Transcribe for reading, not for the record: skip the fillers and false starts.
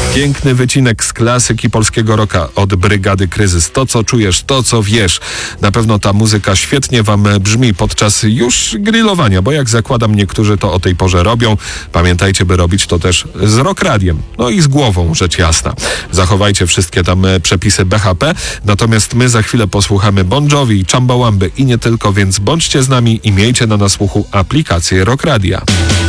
Piękny wycinek z klasyki polskiego rocka od Brygady Kryzys. To, co czujesz, to, co wiesz. Na pewno ta muzyka świetnie wam brzmi podczas już grillowania, bo jak zakładam, niektórzy to o tej porze robią. Pamiętajcie, by robić to też z Rock Radiem. No i z głową, rzecz jasna. Zachowajcie wszystkie tam przepisy BHP. Natomiast my za chwilę posłuchamy Bon Jovi, Chumbawamby i nie tylko, więc bądźcie z nami i miejcie na nasłuchu aplikację Rock Radia.